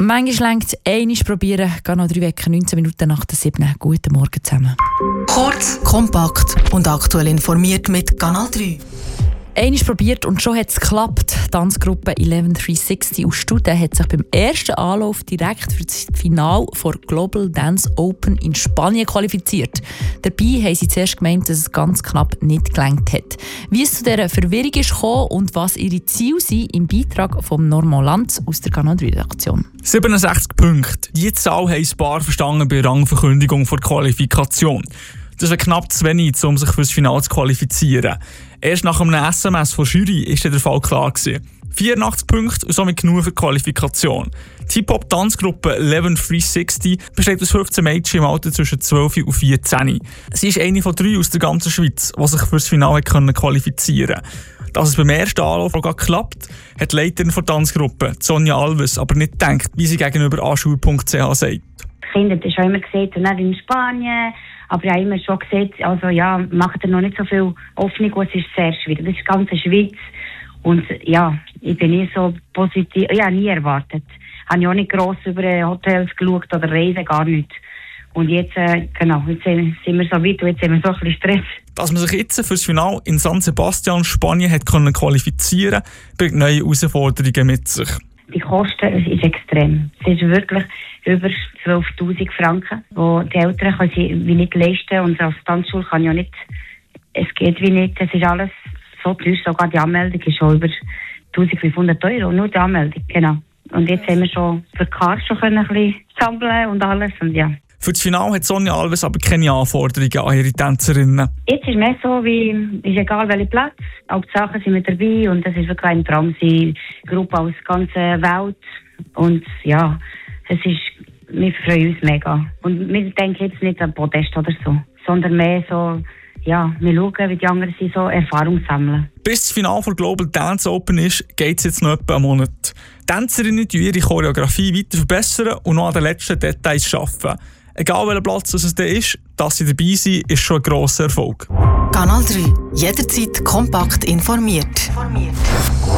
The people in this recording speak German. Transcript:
Manchmal reicht es einmal probieren, gehe noch 3 Wochen, 19 Minuten nach der 7. Guten Morgen zusammen. Kurz, kompakt und aktuell informiert mit Kanal 3. Einmal probiert und schon hat es geklappt. Die Tanzgruppe 11360 aus Studen hat sich beim ersten Anlauf direkt für das Finale vor Global Dance Open in Spanien qualifiziert. Dabei haben sie zuerst gemeint, dass es ganz knapp nicht gelangt hat. Wie es zu dieser Verwirrung ist gekommen und was ihre Ziele sind, im Beitrag von Norman Lanz aus der Kanal 3-Redaktion. 67 Punkte. Die Zahl haben ein paar verstanden bei der Rangverkündigung vor der Qualifikation. Das wäre knapp zu wenig, um sich für das Finale zu qualifizieren. Erst nach einem SMS von Jury war der Fall klar gewesen. 84 Punkte und somit genug für die Qualifikation. Die Hip-Hop-Tanzgruppe 11360 besteht aus 15 Mädchen im Alter zwischen 12 und 14. Sie ist eine von 3 aus der ganzen Schweiz, die sich für das Finale qualifizieren konnten. Dass es beim ersten Anlauf auch geklappt, hat die Leiterin der Tanzgruppe, Sonja Alves, aber nicht gedacht, wie sie gegenüber anschul.ch sagt. Die Kinder haben schon immer gesagt, und dann in Spanien. Aber ich habe immer schon gesagt, also ja, macht er noch nicht so viel Hoffnung, es ist sehr schwierig. Das ist die ganze Schweiz. Und ja, ich bin nie so positiv, ja, nie erwartet. Ich habe auch nicht gross über Hotels geschaut oder Reisen, gar nicht. Und jetzt, genau, jetzt sind wir so weit und jetzt haben wir so ein bisschen Stress. Dass man sich jetzt für das Finale in San Sebastian, Spanien, hat qualifizieren konnte, bringt neue Herausforderungen mit sich. Die Kosten ist extrem. Es ist wirklich über 12'000 Franken, die die Eltern können sie wie nicht leisten. Und als Tanzschule kann ja nicht, es geht wie nicht, es ist alles so teuer, sogar die Anmeldung ist schon über 1500 €, nur die Anmeldung, genau. Und jetzt haben wir schon für die Karte schon ein bisschen sammeln und alles, und ja. Für das Finale hat Sonja Alves aber keine Anforderungen an ihre Tänzerinnen. Jetzt ist mehr so, wie, ist egal welcher Platz, Hauptsache sind wir dabei und das ist wirklich ein Traum, sie Gruppe aus der ganzen Welt und ja, es ist, wir freuen uns mega. Und wir denken jetzt nicht an Podest oder so, sondern mehr so, ja, wir schauen, wie die anderen sind, so Erfahrung sammeln. Bis das Finale der Global Dance Open ist, geht es jetzt noch etwa einen Monat. Tänzerinnen die ihre Choreografie weiter verbessern und noch an den letzten Details arbeiten. Egal welcher Platz es ist, dass sie dabei sind, ist schon ein grosser Erfolg. Kanal 3. Jederzeit kompakt informiert.